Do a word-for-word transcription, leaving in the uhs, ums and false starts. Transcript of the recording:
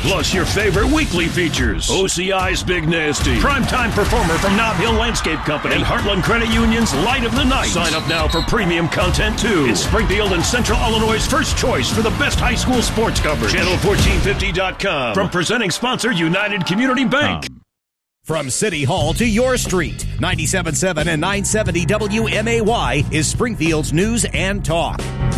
Plus your favorite weekly features. O C I's Big Nasty, primetime performer from Nob Hill Landscape Company, and Heartland Credit Union's Light of the Night. Sign up now for premium content too. It's Springfield and Central Illinois' first choice for the best high school sports coverage. channel fourteen fifty dot com. From presenting sponsor United Community Bank. Um. From City Hall to your street, ninety-seven point seven and nine seventy W M A Y is Springfield's News and Talk.